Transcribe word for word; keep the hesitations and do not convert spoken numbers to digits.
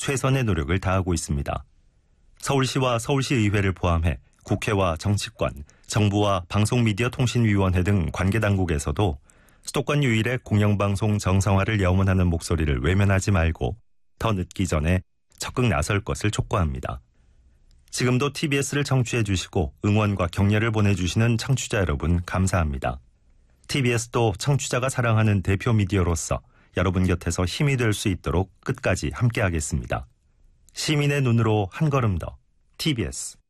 최선의 노력을 다하고 있습니다. 서울시와 서울시의회를 포함해 국회와 정치권, 정부와 방송미디어통신위원회 등 관계당국에서도 수도권 유일의 공영방송 정상화를 염원하는 목소리를 외면하지 말고 더 늦기 전에 적극 나설 것을 촉구합니다. 지금도 티비에스를 청취해 주시고 응원과 격려를 보내주시는 청취자 여러분 감사합니다. 티비에스도 청취자가 사랑하는 대표 미디어로서 여러분 곁에서 힘이 될 수 있도록 끝까지 함께하겠습니다. 시민의 눈으로 한 걸음 더 티비에스.